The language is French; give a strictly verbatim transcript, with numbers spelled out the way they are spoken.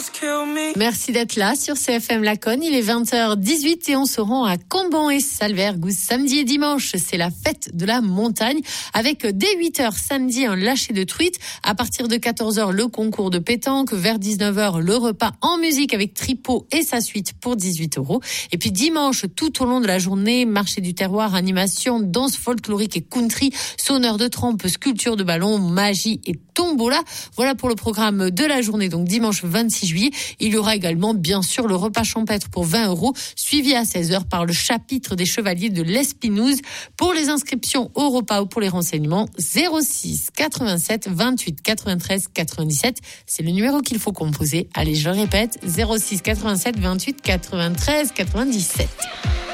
Merci d'être là sur C F M Laconne. Il est vingt heures dix-huit et on se rend à Cambon et Salvergousse. Samedi et dimanche, c'est la fête de la montagne avec dès huit heures samedi un lâcher de truite. À partir de quatorze heures, le concours de pétanque. Vers dix-neuf heures, le repas en musique avec Tripot et sa suite pour dix-huit euros. Et puis dimanche, tout au long de la journée, marché du terroir, animation, danse folklorique et country, sonneur de trompe, sculpture de ballon, magie et tombola. Voilà pour le programme de la journée. Donc dimanche vingt-six juillet, il y aura également bien sûr le repas champêtre pour vingt euros, suivi à seize heures par le chapitre des chevaliers de l'Espinouse. Pour les inscriptions au repas ou pour les renseignements, zéro six quatre-vingt-sept vingt-huit quatre-vingt-treize quatre-vingt-dix-sept. C'est le numéro qu'il faut composer. Allez, je répète, zéro six quatre-vingt-sept vingt-huit quatre-vingt-treize quatre-vingt-dix-sept.